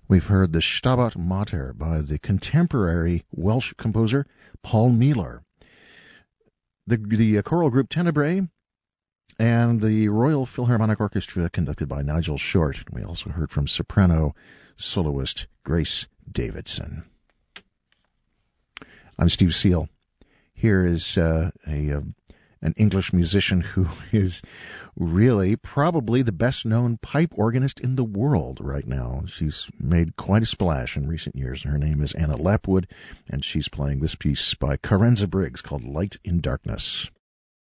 We've heard the Stabat Mater by the contemporary Welsh composer Paul Mealor. The choral group Tenebrae and the Royal Philharmonic Orchestra conducted by Nigel Short. We also heard from soprano soloist Grace Davidson. I'm Steve Seal. Here is an English musician who is really probably the best-known pipe organist in the world right now. She's made quite a splash in recent years. Her name is Anna Lapwood, and she's playing this piece by Carenza Briggs called Light in Darkness.